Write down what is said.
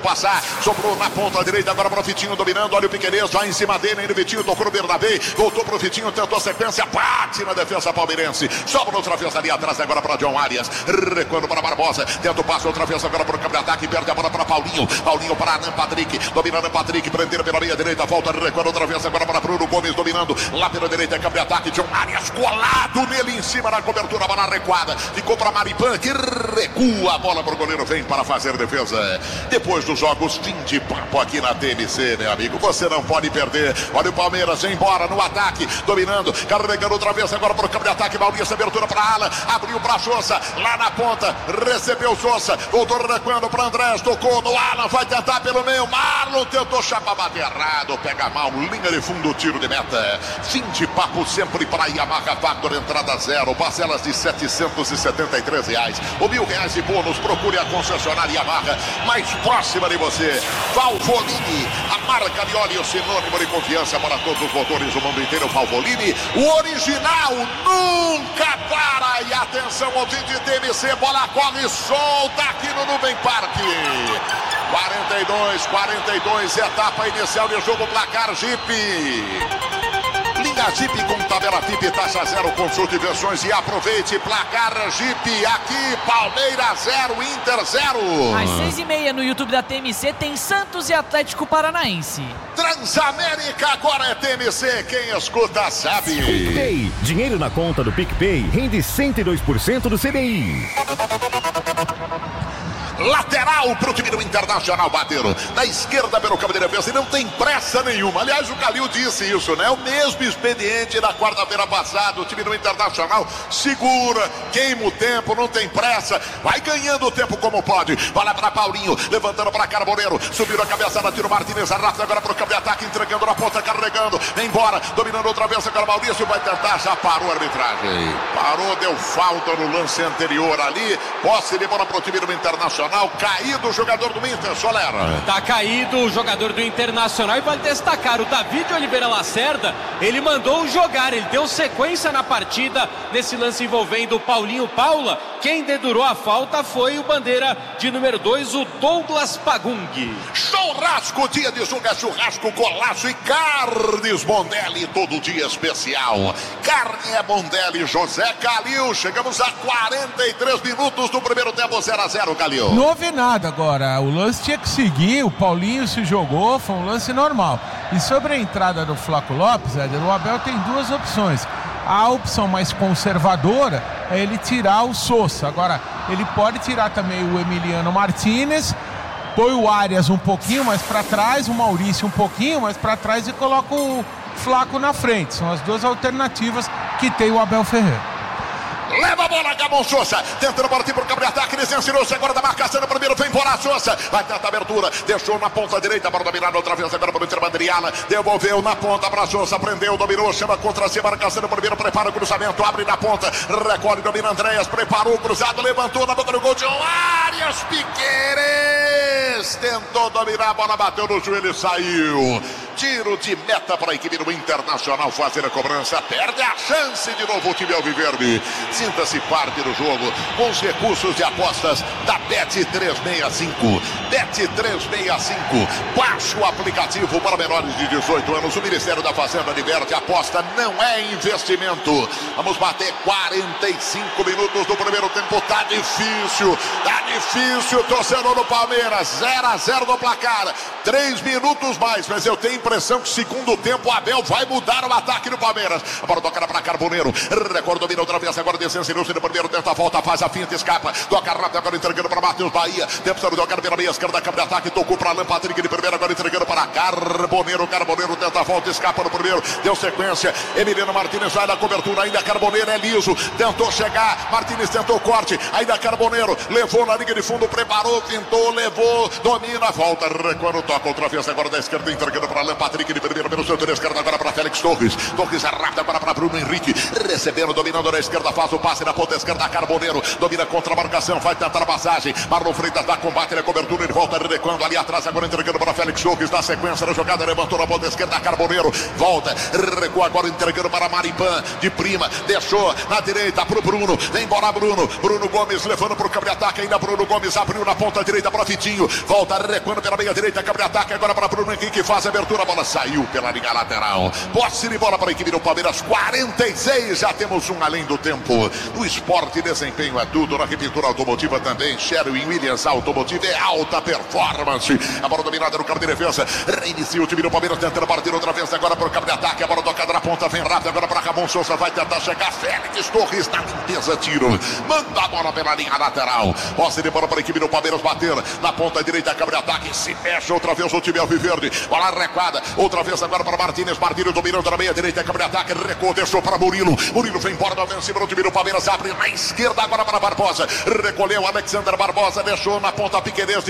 Passar, sobrou na ponta direita, agora para o Vitinho dominando, olha o Piquerez, vai em cima dele, ainda o Vitinho tocou no Bernabé, voltou para o Vitinho, tentou a sequência, bate na defesa palmeirense, sobra outra vez ali atrás, agora para John Arias, recuando para Barbosa, tenta o passe outra vez agora para o campo de ataque, perde a bola para Paulinho para Anan Patrick, dominando Patrick, prendendo pela meia direita, volta, recuando outra vez agora para Bruno Gomes, dominando lá pela direita, campo de ataque, John Arias colado nele em cima na cobertura, bola recuada, ficou para Maripan, que recua a bola para o goleiro, vem para fazer defesa, depois dos jogos, fim de papo aqui na TMC, meu amigo, você não pode perder. Olha o Palmeiras, embora no ataque, dominando, carregando outra vez agora para o campo de ataque, Maurício, abertura para Alan, abriu para Sousa, lá na ponta, recebeu Sousa, voltou recuando para Andrés, tocou no Alan, vai tentar pelo meio, Marlon tentou chapa, bater errado, pega mal, linha de fundo, tiro de meta. Fim de papo sempre para Yamaha Factor, entrada zero, parcelas de R$773, ou R$1.000 de bônus, procure a concessionária Yamaha mais próxima de você. Valvoline, a marca de óleo sinônimo de confiança para todos os motores do mundo inteiro. Valvoline, o original nunca para. E atenção, ouvinte TMC, bola corre solta aqui no Nuvem Parque. 42, etapa inicial de jogo, placar Jeep. Linha Jeep com tabela FIP, taxa zero, consulte versões e aproveite. Placar Jeep, aqui Palmeiras 0, Inter 0. Às 6h30 no YouTube da TMC tem Santos e Atlético Paranaense. Transamérica, agora é TMC, quem escuta sabe. PicPay, dinheiro na conta do PicPay rende 102% do CDI. Lateral pro time do Internacional, bateram na esquerda pelo campo de defesa e não tem pressa nenhuma. Aliás, o Calil disse isso, né? O mesmo expediente da quarta-feira passada. O time do Internacional segura, queima o tempo, não tem pressa, vai ganhando o tempo como pode. Bola para Paulinho, levantando para Carboneiro, subiu a cabeçada, tira o Martínez, arrasta agora pro campo de ataque, entregando na ponta, carregando, vem embora, dominando outra vez agora Maurício, vai tentar, já parou a arbitragem. Parou, deu falta no lance anterior ali, posse de bola pro time do Internacional. Caído o jogador do Inter, Soler. Tá caído o jogador do Internacional e vale destacar, o David Oliveira Lacerda, ele mandou jogar, ele deu sequência na partida nesse lance envolvendo o Paulinho Paula. Quem dedurou a falta foi o bandeira de número 2, o Douglas Pagung. Churrasco, dia de jogo é churrasco, golaço e carnes Mondelli, todo dia especial. Carne é Mondelli, José Calil. Chegamos a 43 minutos do primeiro tempo, 0-0, Calil. Não houve nada agora, o lance tinha que seguir, o Paulinho se jogou, foi um lance normal. E sobre a entrada do Flaco Lopes, o Abel tem duas opções. A opção mais conservadora é ele tirar o Sousa. Agora, ele pode tirar também o Emiliano Martínez, põe o Arias um pouquinho mais para trás, o Maurício um pouquinho mais para trás e coloca o Flaco na frente. São as duas alternativas que tem o Abel Ferreira. Leva a bola, Gabon Sousa, tentando partir para o campo de ataque, licenciou-se agora da marcação no primeiro, vem embora Sousa, vai tentar a abertura, deixou na ponta direita, para dominar outra vez agora para o Intermandriana, devolveu na ponta para Sousa, prendeu, dominou, chama contra si, marcação no primeiro, prepara o cruzamento, abre na ponta, recolhe, domina Andréas, preparou o cruzado, levantou na boca do gol, John Arias, Piquerez, tentou dominar, a bola bateu no joelho e saiu. Tiro de meta para a equipe do Internacional fazer a cobrança, perde a chance de novo o time alviverde. Sinta-se parte do jogo com os recursos de apostas da Bet365. Bet365, baixe o aplicativo para menores de 18 anos. O Ministério da Fazenda diverte, aposta não é investimento. Vamos bater 45 minutos do primeiro tempo, tá difícil, torcedor do Palmeiras, 0-0 no placar, 3 minutos mais, mas eu tenho impressão que segundo tempo o Abel vai mudar o ataque do Palmeiras. A bola tocada para Carboneiro, Record domina outra vez, agora desceu-se no primeiro, tenta a volta, faz a finta, escapa, toca rápido, agora entregando para Matheus Bahia, tentando tocar pela meia esquerda, campo de ataque, tocou para Alan Patrick de primeiro, agora entregando para Carboneiro tenta a volta, escapa no primeiro, deu sequência, Emiliano Martínez vai na cobertura, ainda Carboneiro é liso, tentou chegar, Martínez tentou o corte, ainda Carboneiro, levou na linha de fundo, preparou, pintou, levou, domina, volta, recuando, toca outra vez agora da esquerda, entregando para Alan Patrick, de primeiro pelo setor esquerdo, agora para Félix Torres. Torres é rápido agora para Bruno Henrique, recebendo, dominando na esquerda, faz o passe na ponta esquerda, Carboneiro, domina contra a marcação, vai tentar a passagem, Marlon Freitas dá combate, ele é cobertura, ele volta recuando ali atrás, agora entregando para Félix Torres, na sequência da jogada, levantou na ponta esquerda, Carboneiro, volta, recua agora entregando para Maripan, de prima, deixou na direita para o Bruno, vem embora Bruno Gomes levando para o campo de ataque, ainda Bruno Gomes abriu na ponta direita para Vitinho, volta recuando pela meia direita, campo de ataque agora para Bruno Henrique, faz a abertura, a bola saiu pela linha lateral, posse de bola para a equipe do Palmeiras, 46, já temos um além do tempo. No esporte, desempenho é tudo, na repintura automotiva também, Sherwin Williams Automotiva é alta performance, a bola dominada no campo de defesa, reinicia o time do Palmeiras tentando partir outra vez agora para o campo de ataque, a bola tocada na ponta, vem rápido agora para Ramon Souza, vai tentar chegar, Félix Torres na limpeza, tiro, manda a bola pela linha lateral, posse de bola para a equipe do Palmeiras bater, na ponta direita, campo de ataque, se mexe outra vez o time alviverde, bola recuada, outra vez agora para Martínez dominando na meia direita, campo de ataque, recuou, deixou para Murilo vem embora da ofensiva do time do Palmeiras, abre na esquerda agora para Barbosa, recolheu Alexander Barbosa, deixou na ponta Piquerez,